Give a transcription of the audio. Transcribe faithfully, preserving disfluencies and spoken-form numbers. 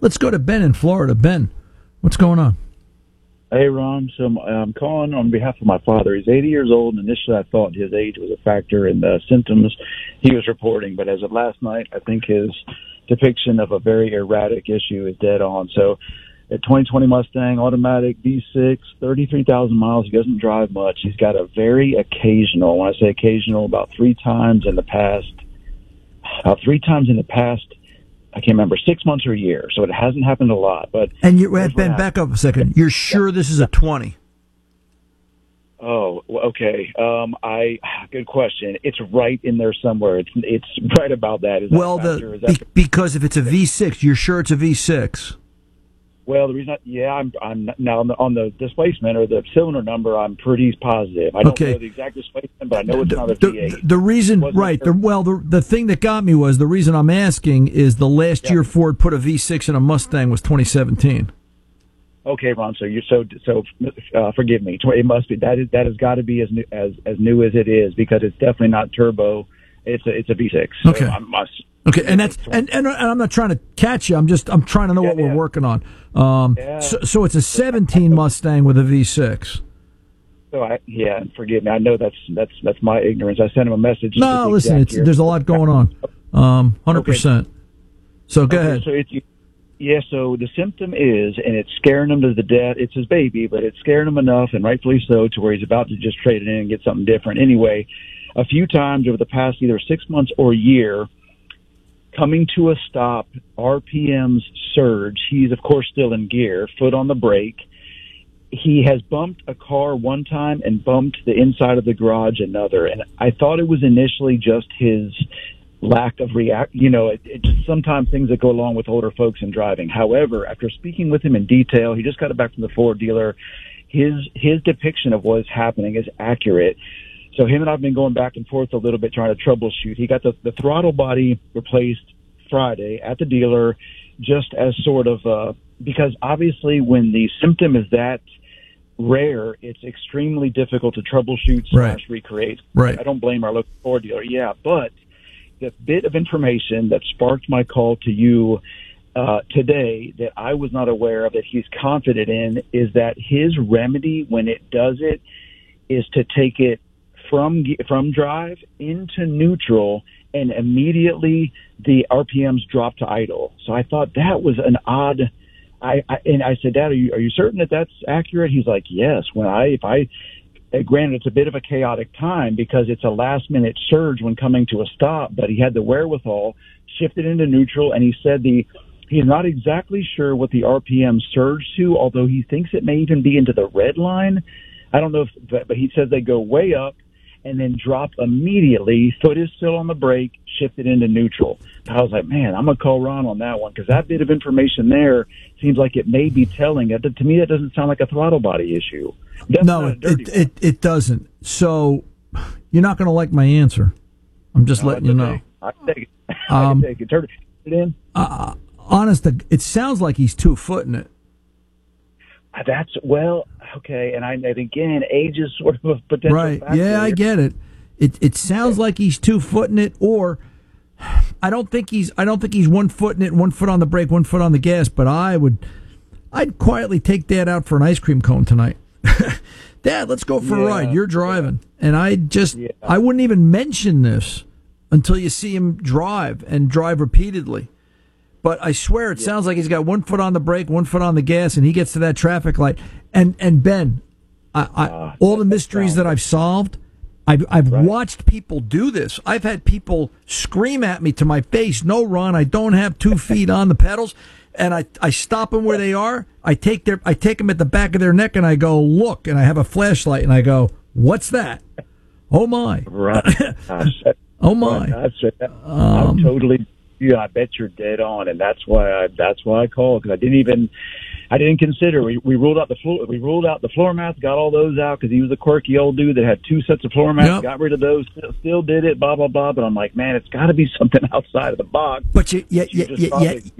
Let's go to Ben in Florida. Ben, what's going on? Hey, Ron. So I'm calling on behalf of my father. He's eighty years old, and initially I thought his age was a factor in the symptoms he was reporting. But as of last night, I think his depiction of a very erratic issue is dead on. So a twenty twenty Mustang, automatic, V six, thirty-three thousand miles. He doesn't drive much. He's got a very occasional, when I say occasional, about three times in the past, about three times in the past, I can't remember, six months or a year. So it hasn't happened a lot. But And you, Ben, back up a second. You're sure yeah. this is a twenty? Oh, okay. Um, I good question. It's right in there somewhere. It's it's right about that. Is well, that the that be, because if it's a V six, you're sure it's a V six? Well, the reason, I, yeah, I'm I'm now on the, on the displacement or the cylinder number, I'm pretty positive. I don't okay. know the exact displacement, but I know it's the, not a the, V eight. The reason, right? The, well, the the thing that got me was the reason I'm asking is the last yeah. year Ford put a V six in a Mustang was twenty seventeen. Okay, Ron. So you're so so. Uh, forgive me. It must be that is that has got to be as new as as new as it is because it's definitely not turbo. It's a it's a V six. Okay. So I'm, I'm, Okay, and that's and, and and I'm not trying to catch you. I'm just I'm trying to know yeah, what yeah. we're working on. Um, yeah. so, so it's a seventeen Mustang with a V six. So I yeah, forgive me. I know that's that's that's my ignorance. I sent him a message. No, listen, it's, there's a lot going on. Um, hundred okay. percent. So go okay, ahead. So it's, yeah, so the symptom is, and it's scaring him to the death. It's his baby, but it's scaring him enough, and rightfully so, to where he's about to just trade it in and get something different. Anyway, a few times over the past either six months or a year. Coming to a stop, R P Ms surge. He's, of course, still in gear, foot on the brake. He has bumped a car one time and bumped the inside of the garage another. And I thought it was initially just his lack of react. You know, it, it just sometimes things that go along with older folks in driving. However, after speaking with him in detail, he just got it back from the Ford dealer. His his depiction of what is happening is accurate. So him and I have been going back and forth a little bit trying to troubleshoot. He got the, the throttle body replaced Friday at the dealer just as sort of, uh, because obviously when the symptom is that rare, it's extremely difficult to troubleshoot slash right. recreate. Right. I don't blame our local Ford dealer. Yeah, but the bit of information that sparked my call to you uh, today that I was not aware of that he's confident in is that his remedy when it does it is to take it from from drive into neutral, and immediately the R P Ms drop to idle. So I thought that was an odd. I, I and I said, Dad, are you are you certain that that's accurate? He's like, yes. When I if I granted it's a bit of a chaotic time because it's a last minute surge when coming to a stop, but he had the wherewithal, shifted into neutral, and he said the he's not exactly sure what the R P M surged to, although he thinks it may even be into the red line. I don't know if, but he says they go way up and then drop immediately. Foot is still on the brake, shifted into neutral. I was like, man, I'm going to call Ron on that one because that bit of information there seems like it may be telling. To me, that doesn't sound like a throttle body issue. That's no, it, it, it, it doesn't. So you're not going to like my answer. I'm just no, letting you know. Okay. I can take it. I Um, can take it. Turn it in. Uh, honest, it sounds like he's two-footing it. That's, well, okay, and I and again, age is sort of a potential right. factor. Yeah, I get it. It it sounds like he's two-footing it, or I don't think he's I don't think he's one-footing it, one foot on the brake, one foot on the gas. But I would, I'd quietly take Dad out for an ice cream cone tonight. Dad, let's go for yeah, a ride. You're driving, yeah. and I just yeah. I wouldn't even mention this until you see him drive and drive repeatedly. But I swear it yeah. sounds like he's got one foot on the brake, one foot on the gas, and he gets to that traffic light. And and Ben, I, I, uh, all the mysteries that I've solved, I've, I've right. watched people do this. I've had people scream at me to my face, no, Ron, I don't have two feet on the pedals. And I, I stop them where they are. I take their I take them at the back of their neck, and I go, look, and I have a flashlight, and I go, what's that? Oh, my. Right. oh, my. Right. I'm um, totally... Yeah, I bet you're dead on, and that's why I that's why I called because I didn't even I didn't consider we we ruled out the floor we ruled out the floor mats, got all those out because he was a quirky old dude that had two sets of floor mats, yep. got rid of those, still, still did it, blah blah blah. But I'm like, man, it's got to be something outside of the box. But you, yeah, yeah, yeah, yeah.